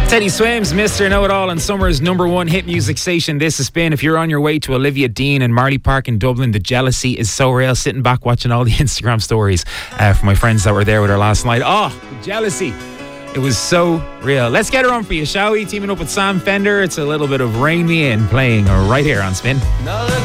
Teddy Swims, Mr. Know-It-All on Summer's #1 hit music station. This has been, if you're on your way to Olivia Dean and Marley Park in Dublin, the jealousy is so real. Sitting back watching all the Instagram stories from my friends that were there with her last night. Oh, the jealousy. It was so real. Let's get her on for you, shall we? Teaming up with Sam Fender. It's a little bit of Rain Me In playing right here on Spin.